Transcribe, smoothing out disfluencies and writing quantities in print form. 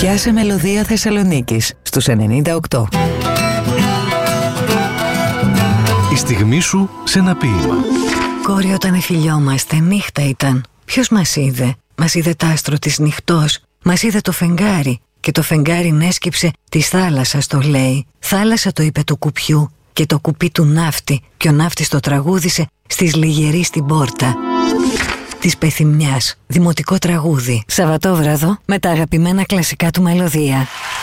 Πιάσε μελωδία Θεσσαλονίκης στους 98. Η στιγμή σου σε ένα ποίημα. Κόρη, όταν εφηλιόμαστε, νύχτα ήταν. Ποιος μας είδε? Μας είδε τ' άστρο της νυχτός. Μας είδε το φεγγάρι. Και το φεγγάρι νέσκυψε της θάλασσας, το λέει. Θάλασσα, το είπε του κουπιού. Και το κουπί του ναύτη. Και ο ναύτης το τραγούδισε στις λιγεροί στην πόρτα της Πεθυμιάς. Δημοτικό τραγούδι. Σαββατόβραδο με τα αγαπημένα κλασικά του μελωδία.